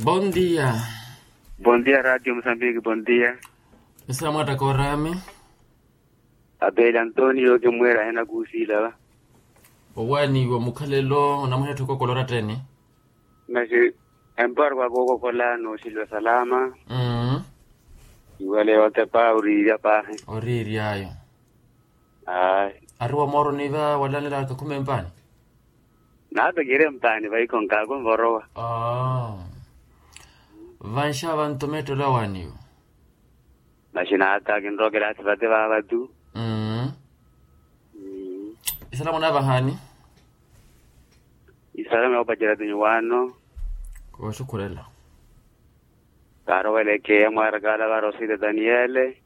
Bom dia. Bom dia, Radio Moçambique, bom dia. Essa mata corame. Abel Antonio que muera en Agusila. Wani wa mukhalelo na mwana toko kolora tene. Nasi embargo agogo kolano silo salama. Iguale ote pa uriria pa. Oriria ayo. Ai. Arwa moro niva wala nila kakume mpani. Nada gire mpani vai con kago moroa. Vansha vantometo la wani. Nashina ata kinro kila sifate baba tu. Isalamu na bahani. Isalamu ya upajira tunyuwano. Kwa shukurela. Karo wele ke mwaragala varosi de Daniele.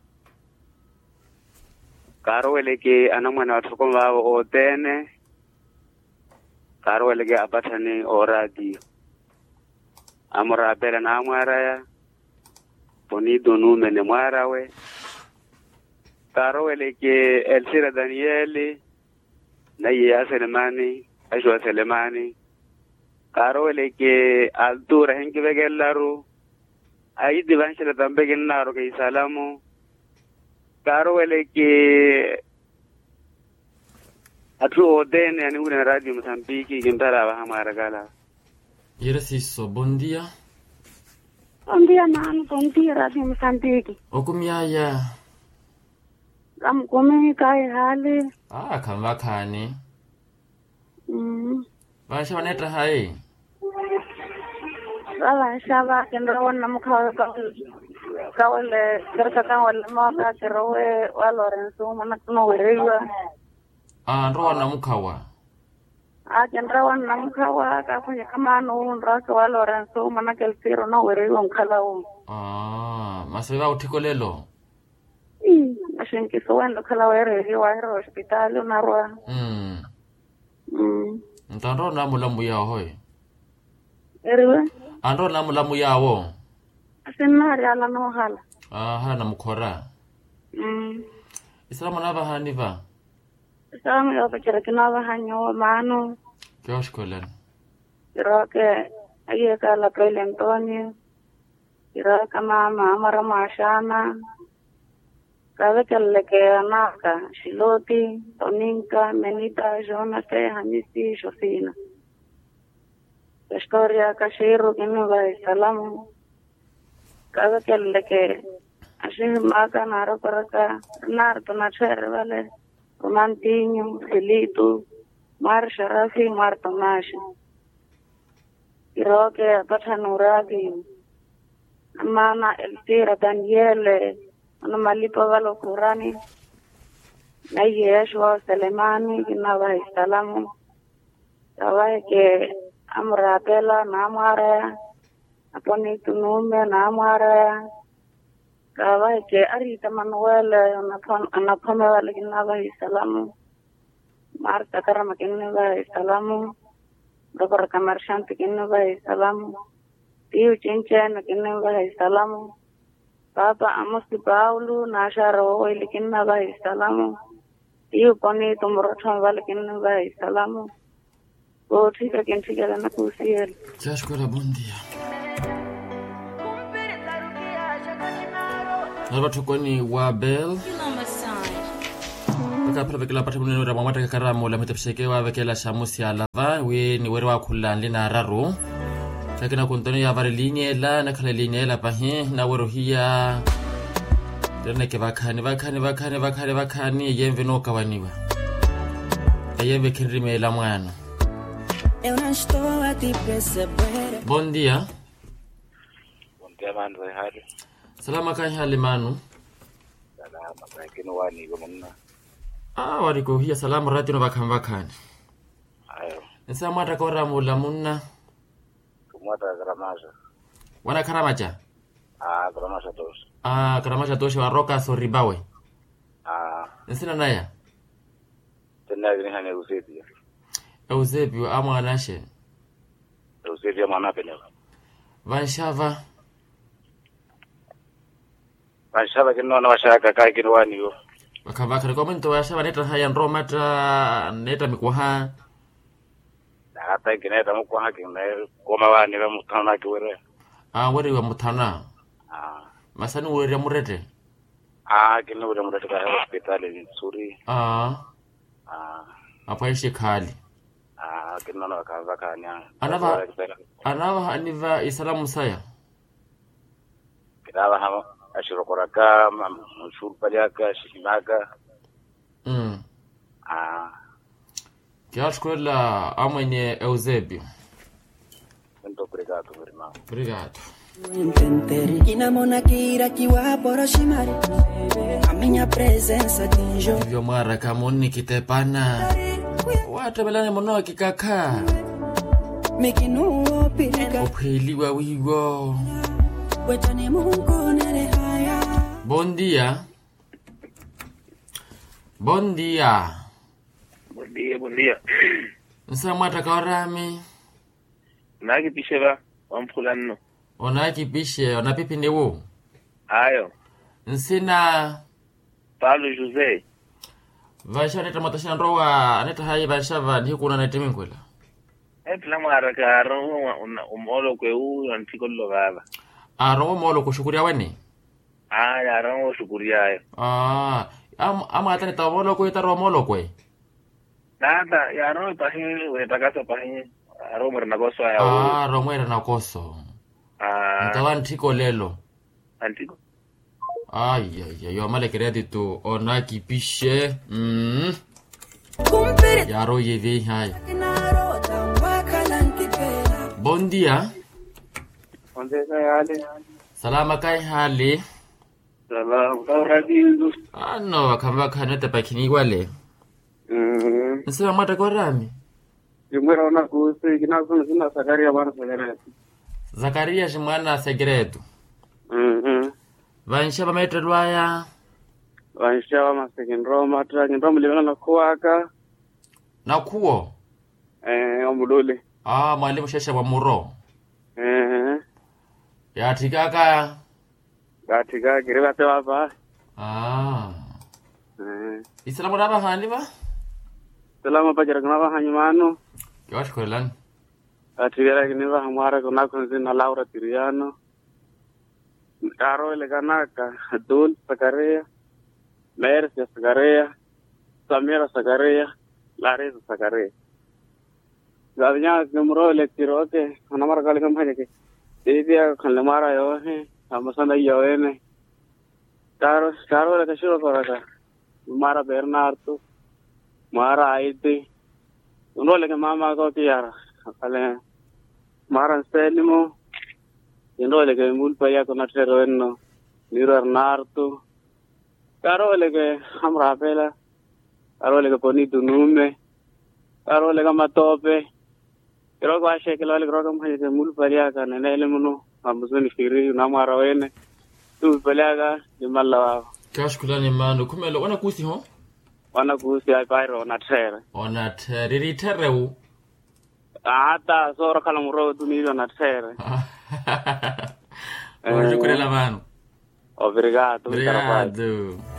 Karo wele ke anamwana watuko wao otene. Karo wele ke abatani o radio. Amora bela na mwaraya. Ponido nume ne mwarawe. Karo wele ke Elsira Daniele. Naya Selemani, Ashwa Selemani. Karo wele ke Altura henki vegelaru. Ai divanshela tambe ginaro ke salamu. Karo wele ke atu odene ani una Radio Moçambique gintara ba hamara gala. Yerasiso, bom dia. Bom dia, mano. Bom dia, Radio Moçambique. Okumiaya. Kamkome kai hali. Kamba khani. Vansha vaneta hai. Shaba kendro na mukhawa kawale kerka kawale maka kerowe wa Lorenzo manakno werewa. Ndo na mukhawa. Kendro na mukhawa ka kunya kamano nraka wa Lorenzo manakel siro na werewa mkhalawo. Maseva uthikolelo. Ashenki soendo khala werewa ro hospital na roa. Ntando na mulambu ya hoy. Eriwe? Ando na mulambu yawo. Asenari ala no hala. Hana mukhora. Isalamu na bahani va. Isalamu yo pechera kina bahanyo mano. Kyo shkolen. Iroke aye kala Abel Antonio. Iroke mama amara mashana. Kabe kelle ke anaka Shiloti, Toninka, Menita, Jonate, Hamisi, Josina. Historia kashiru kinu bai salamu. Kabe kelle ke ashir maka naro paraka nar to na chere vale. Romantinho, Felito, Mar Sharafi, Mar Tomashi. Iroke apatanuragi. Amana Elsira Daniele. Ano malipo walo Kurani. Na Yeshua Selemani ginawa salamu. Tawahe ke amrapela na amara. Aponi tunume na amara. Tawahe ke Arita Manuel anapome wale ginawa salamu. Marta Karama ginawa salamu. Dokor Kamarshant ginawa salamu. Tiu Chinchen ginawa salamu. Papa Amos Paulo Nasharo Ilikinna by Salamu. You pony Tumroton Valikin by Salamu. Go take again together and Kusiel. Just got a bom dia. Nabatukoni Wabel. Kapela patamuni ra mamata karamo la metepsheke wa vekela shamusi alava we ni werwa khulanle na raro. Kakina kontoni ya vare linye la na khala linye la pahe na werohia tene ke vakhani yemve no kawaniwa yemve kirime la mwana. Bom dia. Bom dia manu hali. Salama kan hali manu. Salama kakino wani gomna. Wariko hiya salama ratino vakhani. Ayo. Nsama takora mula munna. Mwata Gramaja. Wana Karamacha? Gramaja dos. Karamacha toshe wa Roka Soribawe. Nsina naya? Tena gini hane Eusebio. Eusebio ama anashe? Eusebio mwana pene. Vanshava kino na washaka kai kino wani yo. Wakavaka rekomento washava neta haya nromata neta mikwaha. Hata kineta mko haki na koma wani wa mutana kiwere. wari wa mutana. Masani wari murete. Kina wari murete ka hospital in Suri. Apa ishi kali. Kina na kaza kanya. Anava aniva isalamu saya. Kina ha ashiro koraka mshur paliaka shimaka. Kiasi kwela amwenye Eusebio. Muito obrigado, meu irmão. Obrigado. Hivyo mara kamuni kitepana watabelane mono kikaka upheliwa wigo. Bon dia. Bon dia. Bom dia. Nsamata kawarami. Naki pisheva wamfulano. Onaki pishe, onapipi newo. Ayo. Nsina Paulo José. Vaisha neta matashina rowa, neta hayi vaishava nikuna neteminkwela. Pila mara ka rowa umolo kwe antiko logava. Rowa molo kushukuria weni? Ya rowa shukuria. Ama ata neta molo kwe ita rowa molo kwe? Nada, ya rowa pahi, wetakasa pahi. Rowa mwere nakoso ya rowa mwere nakoso. Ntawa ntiko lelo. Antiko? Yo male crédito onaki pishe. Yaro yevi hai. Bon dia. Bon dia hali. Salama kai hali. Salam kauradizu. No kamba kanete pakini wale. Nsema mata kwa rami. Jumwera ona kusi kinazo zina Zakaria bana Zakaria. Zakaria jimwana segredo. Vansha bametelwaya. Vansha wa masekin Roma Roma libana na kuaka. Na kuo? Omudole. Mwalimu shesha wa muro. Ya tikaka. Gatika kireba te baba. Islamu raba haniba? Salamu pajara kunaba hanyumano. Kiwash kwelan. Atigera kiniba hamara kuna kunzina Laura Tiriano. Karo eleganaka Dul Zakaria, Mercia Zakaria, Samira Zakaria, Larissa Zakaria. Gavnya numero electroke, anamara kali kamhaje ke. Dia kan lemara yo he, amasana yo ene. Karo le kashiro koraka. Mara Bernardo, Mara Aiti. Uno le ke mama ko tiara. Kale Mara Selimo. Indole ke mulpaya ko natero enno Niro Arnarto karole ke hamra pela karole ke poni dunume karole ke matope ro ko ashe ke lole ro ko mhaje ke mulpaya ka nele muno amuzoni firi na mara wene tu pelaga dimalla kash kulani mano kumelo wana kusi ho wana kusi ai pairo na tere ona tere ri tereu ata soro kala muro duniro na tere. Obrigado. Obrigado. Obrigado.